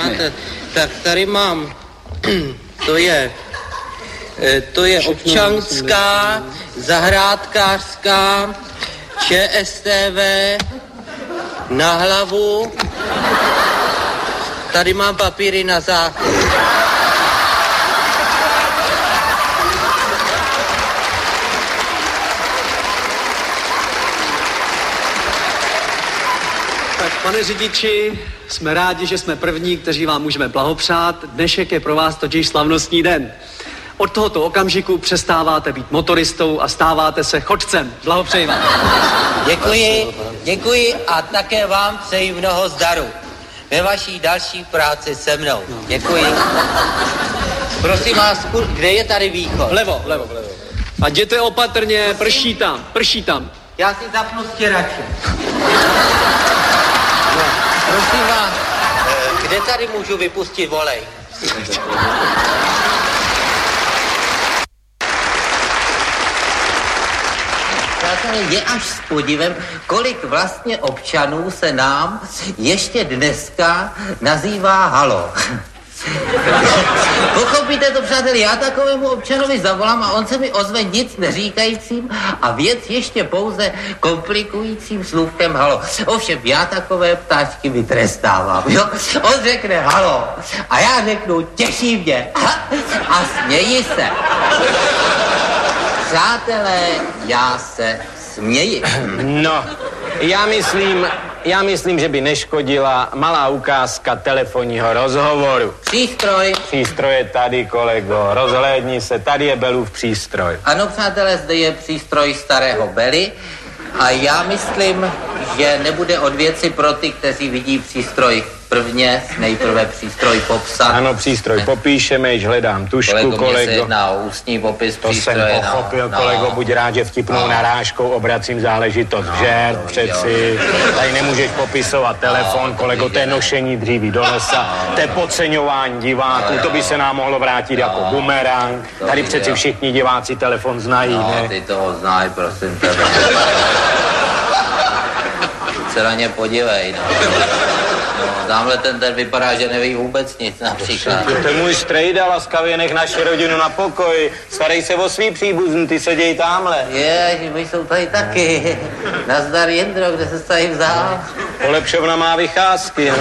Tak tady mám, to je občanská, zahrádkářská, ČSTV, na hlavu. Tady mám papíry na záchod. Tak, pane řidiči, jsme rádi, že jsme první, kteří vám můžeme blahopřát. Dnešek je pro vás totiž slavnostní den. Od tohoto okamžiku přestáváte být motoristou a stáváte se chodcem. Blahopřeji vám. Děkuji a také vám přeji mnoho zdaru ve vaší další práci se mnou. Děkuji. Prosím vás, kde je tady východ? Vlevo. A jděte opatrně, prší tam. Já si zapnu stěrače. No, prosím vás, kde tady můžu vypustit volej? Je až s podivem, kolik vlastně občanů se nám ještě dneska nazývá halo. Pochopíte to, přátelé, já takovému občanovi zavolám a on se mi ozve nic neříkajícím a věc ještě pouze komplikujícím slůvkem halo. Ovšem, já takové ptáčky vytrestávám, jo? On řekne halo a já řeknu těší mě a směji se. Přátelé, já se směji. No, já myslím, že by neškodila malá ukázka telefonního rozhovoru. Přístroj je tady, kolego. Rozhlédni se, tady je Belův přístroj. Ano, přátelé, zde je přístroj starého Bely a já myslím, že nebude od věci pro ty, kteří vidí přístroj prvně, nejprve přístroj popsat. Ano, přístroj popíšeme, již hledám tušku, kolego. Mně se jedná o ústní popis přístroje. To jsem pochopil, kolego, buď rád, že vtipnou narážkou obracím záležitost žert, přeci. Tady nemůžeš popisovat telefon, kolego, to je nošení dříví do lesa, to je podceňování diváků, to by se nám mohlo vrátit jako bumerang. Tady přeci všichni diváci telefon znají, ne? Ty toho znají, prosím tebe. Se na ně podívej, tamhle ten vypadá, že neví vůbec nic, například. To je můj strejda, laskavě nech naši rodinu na pokoji. Starej se o svý příbuzný, ty seděj tamhle. Ježi, my jsou tady taky. Nazdar, Jindro, kde se tady vzal? Polepšovna má vycházky.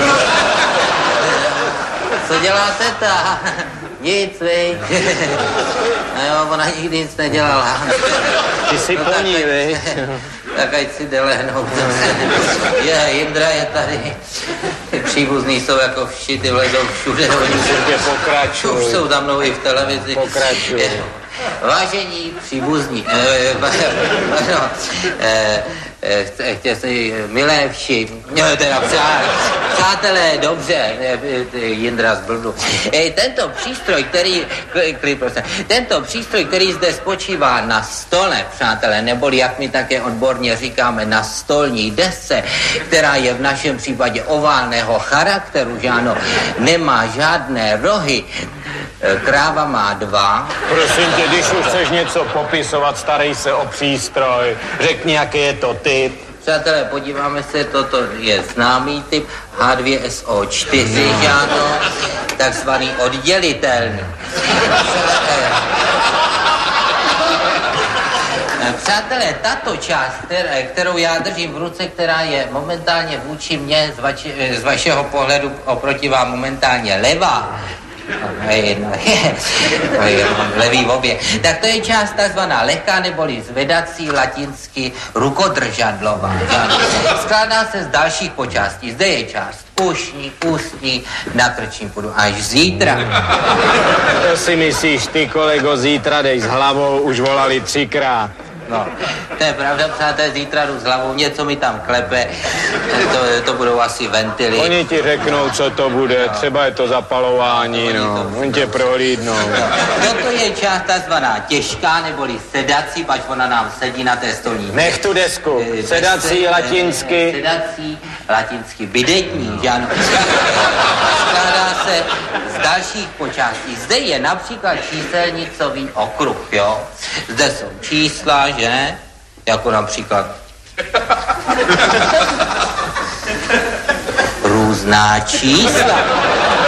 Co dělá teta? Nic, viď? No jo, ona nikdy nic nedělala. Ty si po ní, viď? Tak ať si jde lehnout. Jindra je tady. Ty příbuzný jsou jako všity, vlezou všude. Pokračuj. Už jsou za mnou i v televizi. Pokračuj. Vážení příbuzní, chtěl si milé vši, teda přátelé, dobře, Jindra z bldu. Tento přístroj, který zde spočívá na stole, přátelé, neboli jak my také odborně říkáme, na stolní desce, která je v našem případě oválného charakteru, že ano, nemá žádné rohy, kráva má 2. Prosím tě, když už chceš něco popisovat, starej se o přístroj. Řekni, jaký je to typ. Přátelé, podíváme se, toto je známý typ H2SO4, žáno, takzvaný oddělitelný. Přátelé, tato část, kterou já držím v ruce, která je momentálně vůči mně, z vašeho pohledu oproti vám momentálně levá, levý obě. Tak to je část takzvaná lehká neboli zvedací, latinsky rukodržadlová. Skládá se z dalších počástí. Zde je část ušní, ústní, na krční půdu až zítra. To si myslíš ty, kolego, zítra dej s hlavou, už volali 3krát. No, to je pravda, přátelé, zítra jdu s hlavou, něco mi tam klepe, to budou asi ventily. Oni ti řeknou, co to bude, třeba je to zapalování, oni tě prohlídnou. Toto je část takzvaná těžká, neboli sedací, pač ona nám sedí na té stolní. Nech tu desku, sedací latinsky. Sedací latinsky, bidetní, že ano. Skládá se z dalších počástí. Zde je například číselnicový okruh, jo. Zde jsou čísla, že? Jako například různá čísla.